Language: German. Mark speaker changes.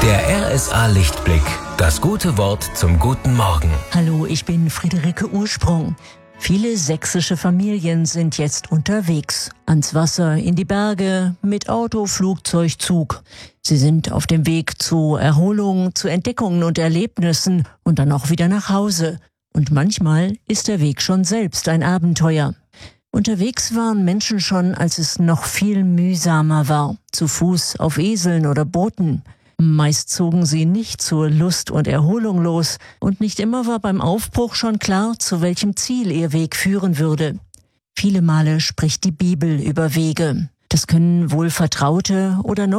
Speaker 1: Der RSA Lichtblick. Das gute Wort zum guten Morgen.
Speaker 2: Hallo, ich bin Friederike Ursprung. Viele sächsische Familien sind jetzt unterwegs. Ans Wasser, in die Berge, mit Auto, Flugzeug, Zug. Sie sind auf dem Weg zu Erholung, zu Entdeckungen und Erlebnissen und dann auch wieder nach Hause. Und manchmal ist der Weg schon selbst ein Abenteuer. Unterwegs waren Menschen schon, als es noch viel mühsamer war. Zu Fuß, auf Eseln oder Booten. Meist zogen sie nicht zur Lust und Erholung los und nicht immer war beim Aufbruch schon klar, zu welchem Ziel ihr Weg führen würde. Viele Male spricht die Bibel über Wege. Das können wohl vertraute oder